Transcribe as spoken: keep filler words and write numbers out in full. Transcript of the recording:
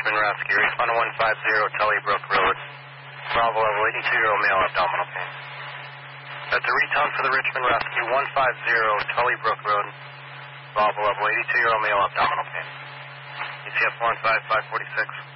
Richmond Rescue. Respond to one five zero Tully Brook Road. Bravo level eighty-two-year-old male abdominal pain. That's a retone for the Richmond Rescue. one five zero Tully Brook Road. Bravo level eighty-two-year-old male abdominal pain. E T F one five five forty-six.